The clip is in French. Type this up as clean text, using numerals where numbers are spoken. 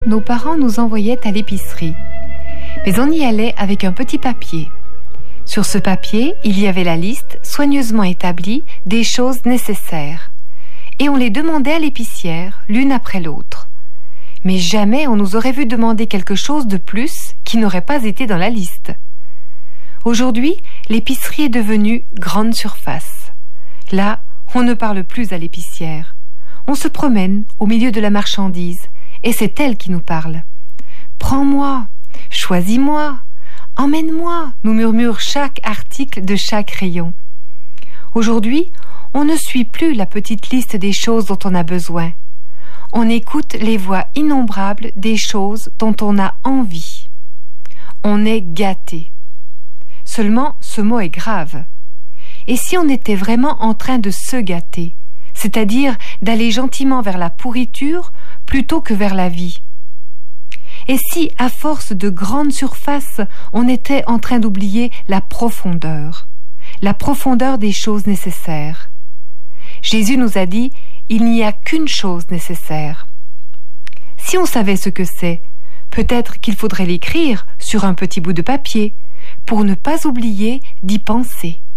Nos parents nous envoyaient à l'épicerie, mais on y allait avec un petit papier. Sur ce papier, il y avait la liste soigneusement établie des choses nécessaires, et on les demandait à l'épicière l'une après l'autre. Mais jamais on nous aurait vu demander quelque chose de plus qui n'aurait pas été dans la liste. Aujourd'hui, l'épicerie est devenue grande surface. Là, on ne parle plus à l'épicière. On se promène au milieu de la marchandise, et c'est elle qui nous parle. « Prends-moi, choisis-moi, emmène-moi », nous murmure chaque article de chaque rayon. Aujourd'hui, on ne suit plus la petite liste des choses dont on a besoin. On écoute les voix innombrables des choses dont on a envie. On est gâté. Seulement, ce mot est grave. Et si on était vraiment en train de se gâter, c'est-à-dire d'aller gentiment vers la pourriture plutôt que vers la vie? Et si, à force de grandes surfaces, on était en train d'oublier la profondeur des choses nécessaires? Jésus nous a dit, il n'y a qu'une chose nécessaire. Si on savait ce que c'est, peut-être qu'il faudrait l'écrire sur un petit bout de papier, pour ne pas oublier d'y penser.